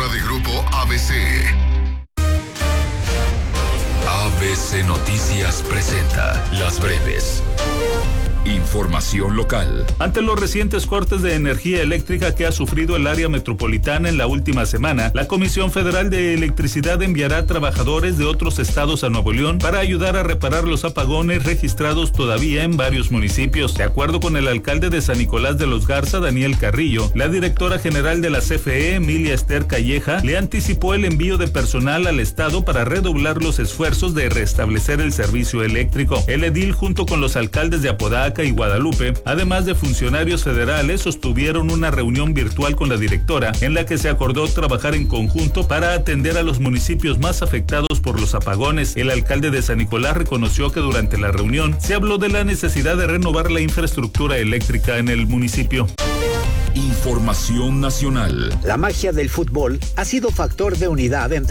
productora de Grupo ABC. ABC Noticias presenta Las Breves. Información local. Ante los recientes cortes de energía eléctrica que ha sufrido el área metropolitana en la última semana, la Comisión Federal de Electricidad enviará trabajadores de otros estados a Nuevo León para ayudar a reparar los apagones registrados todavía en varios municipios. De acuerdo con el alcalde de San Nicolás de los Garza, Daniel Carrillo, la directora general de la CFE, Emilia Esther Calleja, le anticipó el envío de personal al estado para redoblar los esfuerzos de restablecer el servicio eléctrico. El edil, junto con los alcaldes de Apodaca y Guadalupe, además de funcionarios federales, sostuvieron una reunión virtual con la directora en la que se acordó trabajar en conjunto para atender a los municipios más afectados por los apagones. El alcalde de San Nicolás reconoció que durante la reunión se habló de la necesidad de renovar la infraestructura eléctrica en el municipio. Información nacional. La magia del fútbol ha sido factor de unidad entre